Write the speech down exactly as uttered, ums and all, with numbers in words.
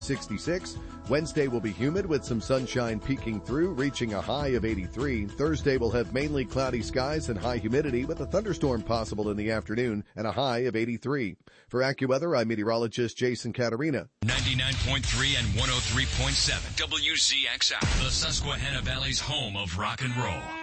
sixty-six. Wednesday will be humid with some sunshine peeking through, reaching a high of eighty-three. Thursday will have mainly cloudy skies and high humidity with a thunderstorm possible in the afternoon and a high of eighty-three. For AccuWeather, I'm meteorologist Jason Caterina. ninety-nine point three and one oh three point seven W Z X R, the Susquehanna Valley's home of rock and roll.